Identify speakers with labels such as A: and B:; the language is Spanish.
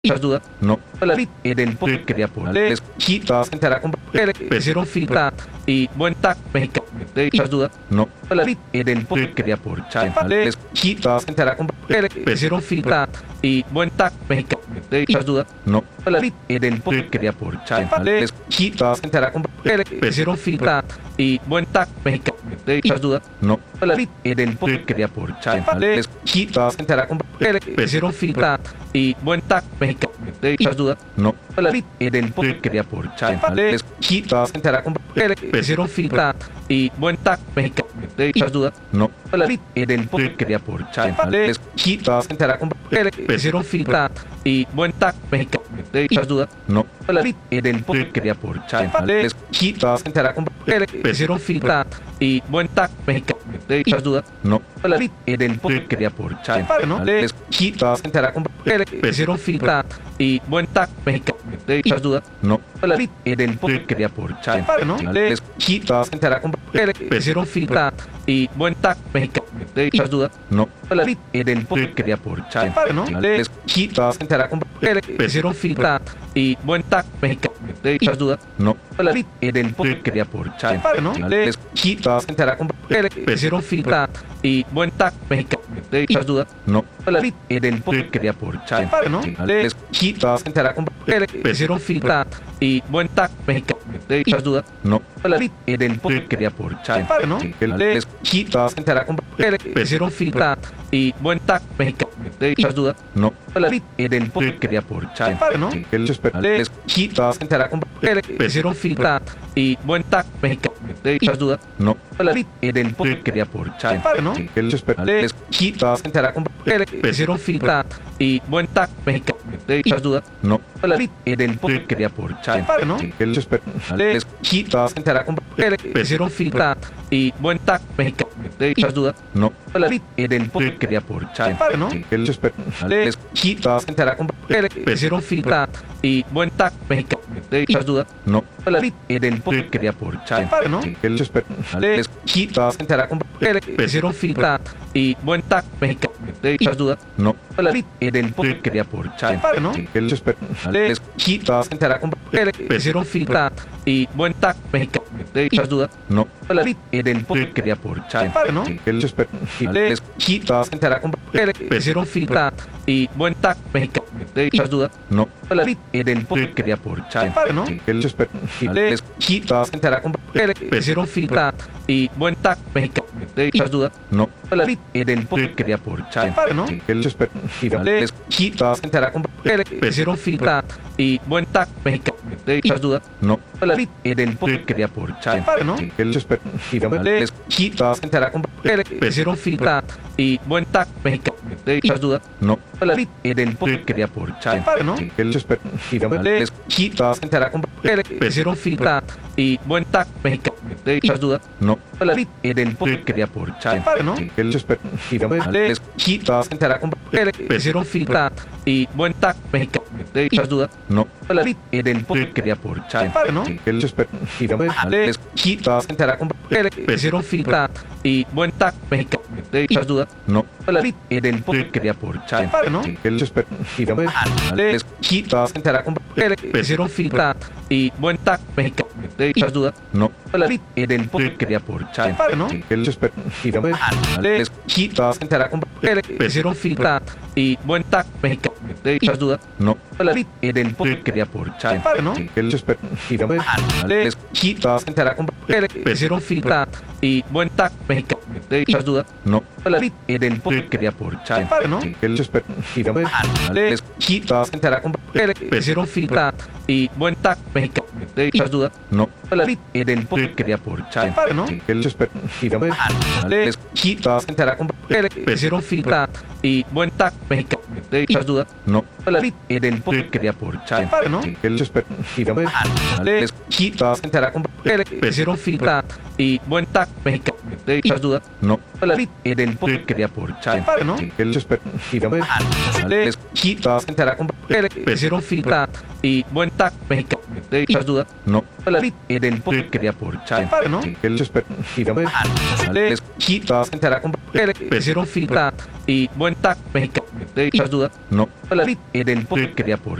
A: muchas dudas.
B: No.
A: La vida del poder que por les quita entrará con el hicieron filtrar y buen tac mexicano de muchas dudas.
B: No.
A: La vida del poder que por chai les quita entrará con el hicieron filtrar y buen tac mexicano de muchas dudas.
B: No.
A: La vida del poder que por chai les quita entrará con el hicieron filtrar y buen tac mexicano de muchas dudas.
B: No.
A: La vida del poder que por chai les quita entrará con el hicieron filtrar y buen tac mexicano de muchas dudas.
B: No.
A: La vida del poder que por chai les quita entrará con el hicieron filtrar y buen tac mexicano de muchas dudas.
B: No.
A: La vida del poder que por chai les quita entrará con el hicieron filtrar y buen tac mexicano de muchas dudas.
B: No.
A: La vida del poder que por chai les quita entrará con el hicieron filtrar y buen tac mexicano de muchas dudas.
B: No.
A: La vida del poder que por chai les quita entrará con el hicieron filtrar y buen tac mexicano de muchas dudas.
B: No.
A: La vida del poder que por chai les quita entrará con el hicieron filtrar y buen tac mexicano de muchas dudas.
B: No.
A: La vida del poder que por chai les quita entrará con el hicieron filtrar y buen tac mexicano de muchas dudas.
B: No.
A: La vida del poder que por chai les quita entrará con el hicieron filtrar y buen tac mexicano de muchas dudas.
B: No.
A: La vida del poder que por chai les quita entrará con el hicieron filtrar y buen tac mexicano de muchas dudas.
B: No.
A: La vida del poder que por chai les quita entrará con el hicieron filtrar y buen tac mexicano de muchas dudas.
B: No.
A: La vida del poder que por chai les quita entrará con el hicieron filtrar y buen tac mexicano de muchas dudas.
B: No.
A: La vida del poder que por chai les quita entrará con el hicieron filtrar y buen tac mexicano de muchas dudas.
B: No.
A: La vida del poder que por chai les quita entrará con el hicieron filtrar y buen tac mexicano de muchas dudas.
B: No.
A: La vida del poder que por chai les quita entrará con el hicieron filtrar y buen tac mexicano de muchas dudas.
B: No.
A: La vida del poder que por chai les quita entrará con el hicieron filtrar y buen tac mexicano de muchas dudas.
B: No.
A: La vida del poder que por chai les quita entrará con el hicieron filtrar y buen tac mexicano de muchas dudas.
B: No.
A: La vida del poder que por chai les quita entrará con el hicieron filtrar y buen tac mexicano de muchas dudas.
B: No.
A: La vida del poder que por chai les quita entrará con el hicieron filtrar y buen tac mexicano de muchas dudas.
B: No.
A: La vida del poder que por chai les quita entrará con el hicieron filtrar y buen tac mexicano de muchas dudas.
B: No.
A: La vida del poder que por chai les quita entrará con el hicieron filtrar y buen tac mexicano de muchas dudas.
B: No.
A: La vida del poder que por chai les quita entrará con el hicieron filtrar y buen tac mexicano de muchas dudas.
B: No.
A: La vida del poder que por chai les quita entrará con el hicieron filtrar y buen tac mexicano de muchas dudas.
B: No.
A: La vida del poder que por chai les quita entrará con el hicieron filtrar y buen tac mexicano de muchas dudas.
B: No.
A: La vida del poder que por chai les quita entrará con el hicieron filtrar y buen tac mexicano de muchas dudas.
B: No.
A: La vida del poder que por chai les quita entrará con el hicieron filtrar y buen tac mexicano de muchas dudas.
B: No.
A: La vida del poder que por chai les quita entrará con el hicieron filtrar y buen tac mexicano de muchas dudas.
B: No.
A: La vida del poder que por chai les quita entrará con el hicieron filtrar y buen tac mexicano de muchas dudas.
B: No.
A: La vida del poder que por chai les quita entrará con el hicieron filtrar y buen tac mexicano de muchas dudas.
B: No.
A: La vida del poder que por chai les quita entrará con el hicieron filtrar y buen tac mexicano de muchas dudas.
B: No.
A: La vida del poder que por chai les quita entrará con el hicieron filtrar y buen tac mexicano de dichas dudas,
B: no,
A: del quería por ¿no?
B: el
A: Y les quita será hicieron filtrar y buen tac mexicano de dichas dudas,
B: no,
A: del quería por